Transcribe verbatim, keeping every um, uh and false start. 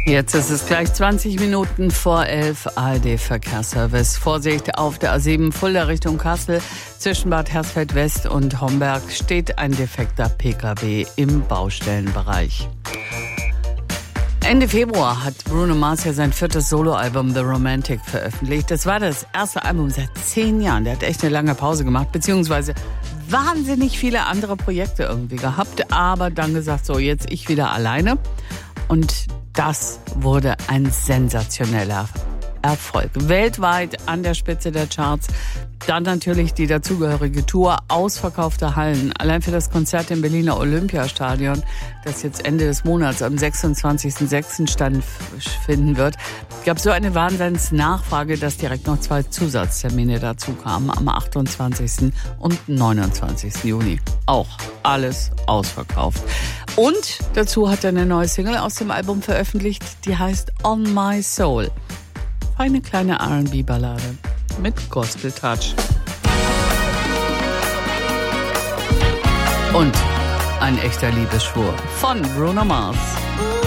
Jetzt ist es gleich zwanzig Minuten vor elf. A R D-Verkehrsservice. Vorsicht auf der A sieben Fulda Richtung Kassel. Zwischen Bad Hersfeld West und Homberg steht ein defekter P K W im Baustellenbereich. Ende Februar hat Bruno Mars ja sein viertes Soloalbum The Romantic veröffentlicht. Das war das erste Album seit zehn Jahren. Der hat echt eine lange Pause gemacht, beziehungsweise wahnsinnig viele andere Projekte irgendwie gehabt, aber dann gesagt, so jetzt ich wieder alleine. Und das wurde ein sensationeller Erfolg. Weltweit an der Spitze der Charts. Dann natürlich die dazugehörige Tour, ausverkaufte Hallen. Allein für das Konzert im Berliner Olympiastadion, das jetzt Ende des Monats am sechsundzwanzigsten sechsten stattfinden wird, gab so eine Wahnsinnsnachfrage, dass direkt noch zwei Zusatztermine dazu kamen am achtundzwanzigsten und neunundzwanzigsten Juni. Auch alles ausverkauft. Und dazu hat er eine neue Single aus dem Album veröffentlicht, die heißt On My Soul. Eine kleine R and B-Ballade mit Gospel-Touch. Und ein echter Liebesschwur von Bruno Mars.